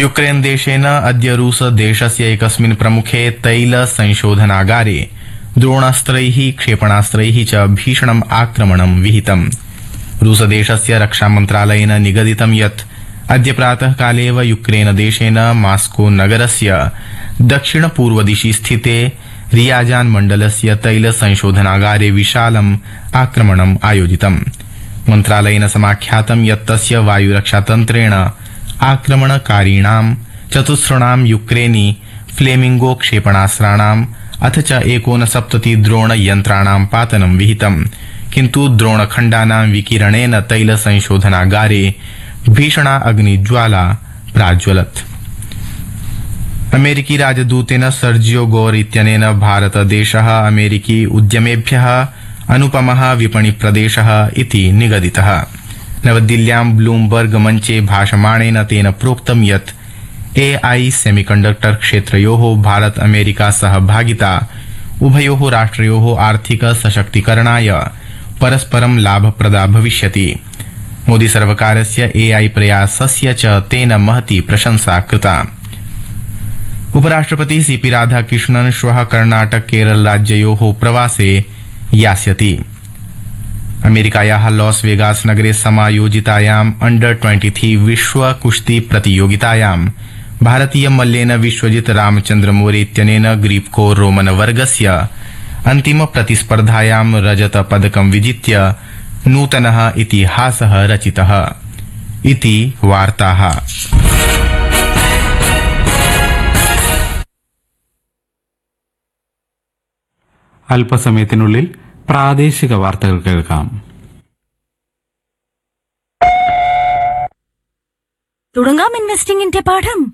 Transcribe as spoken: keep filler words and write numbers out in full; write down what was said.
Ukraine देशेन अद्य रूस देशस्य एकस्मिन् प्रमुखे तैल संशोधनागारे द्रोणास्त्रैः क्षेपणास्त्रैः च भीषणम् आक्रमणं विहितम्। रूसदेशस्य रक्षामन्त्रालयेन निगदितं यत् अद्य प्रातःकाले एव यूक्रेन देशेन मास्को नगरस्य दक्षिणपूर्वदिशि स्थिते रियाजान मण्डलस्य तैल संशोधनागारे विशालम् आक्रमणम् आयोजितम्। मन्त्रालयेन समाख्यातं यत् तस्य वायुरक्षातन्त्रेण आक्रमणकारिणां चतुस्रणां यूक्रेनी फ्लेमिंगो क्षेपणास्त्राणाम् अथ च एकोनसप्तति द्रोणयन्त्राणां पातनं विहितम्, किन्तु द्रोणखण्डानां विकिरणेन तैल संशोधनागारे भीषणा अग्निज्वाला प्राज्वलत्। अमेरिकी राजदूतेन सर्जियो गोर इत्यनेन भारतदेशः अमेरिकी उद्यमेभ्यः अनुपमः विपणिप्रदेशः इति निगदितः। नवदिल्ल्यां ब्लूमबर्ग मञ्चे भाषमाणेन तेन प्रोक्तं यत् एआई सेमीकण्डक्टर क्षेत्रयोः भारत अमेरिका सहभागिता उभयोः राष्ट्रयोः आर्थिक सशक्तीकरणाय परस्परं लाभप्रदा भविष्यति। मोदी सर्वकारस्य एआई प्रयासस्य च तेन महती प्रशंसा कृता। उपराष्ट्रपति सीपी राधाकृष्णन् श्वः कर्णाटक केरल राज्ययोः प्रवासे यास्यति। अमेरिकायाः लॉस वेगास नगरे समायोजितायाम् अंडर तेईस विश्व कुश्ती प्रतियोगितायां भारतीय मल्लेन विश्वजित रामचन्द्रमौली इत्यनेन ग्रीप्को रोमन वर्गस्य अन्तिम प्रतिस्पर्धायां रजत पदकं विजित्य नूतनः इतिहासः रचितः इति वार्ताः। അല്പസമയത്തിനുള്ളിൽ പ്രാദേശിക വാർത്തകൾ കേൾക്കാം. തുടങ്ങാം ഇൻവെസ്റ്റിംഗിന്റെ പാഠം.